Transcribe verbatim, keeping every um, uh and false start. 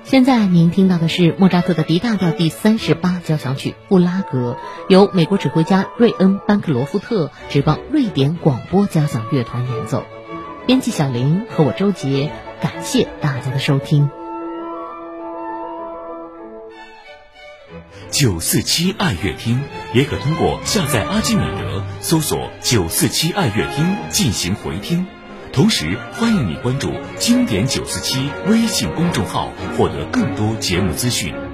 现在您听到的是莫扎特的 D 大调第三十八交响曲《布拉格》，由美国指挥家瑞恩·班克罗夫特执棒瑞典广播交响乐团演奏。编辑小林和我周杰，感谢大家的收听。 九四七爱乐厅也可通过下载阿基米德搜索九四七爱乐厅进行回听。同时欢迎你关注经典九四七微信公众号，获得更多节目资讯。